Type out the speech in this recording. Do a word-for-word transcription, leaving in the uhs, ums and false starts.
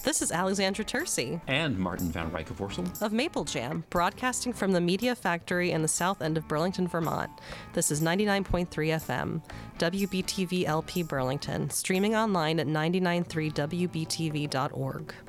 This is Alexandra Tercy. And Martin Van Rijkenvorsel. Of Maple Jam, broadcasting from the Media Factory in the south end of Burlington, Vermont. This is ninety-nine point three F M, W B T V L P Burlington, streaming online at nine nine three W B T V dot org.